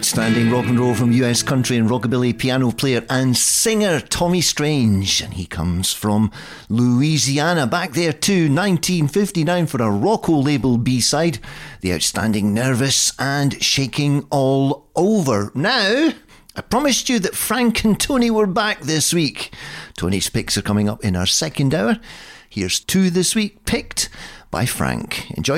outstanding rock and roll from US country and rockabilly piano player and singer Tommy Strange, and he comes from Louisiana. Back there too, 1959 for a Rocco label B-side, the outstanding Nervous and Shaking All Over. Now, I promised you that Frank and Tony were back this week. Tony's picks are coming up in our second hour. Here's two this week, picked by Frank. Enjoy.